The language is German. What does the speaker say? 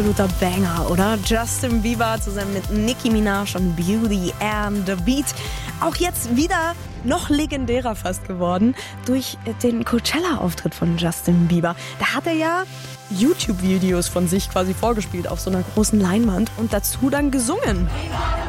absoluter Banger, oder? Justin Bieber zusammen mit Nicki Minaj und Beauty and the Beat. Auch jetzt wieder noch legendärer fast geworden durch den Coachella-Auftritt von Justin Bieber. Da hat er ja YouTube-Videos von sich quasi vorgespielt auf so einer großen Leinwand und dazu dann gesungen.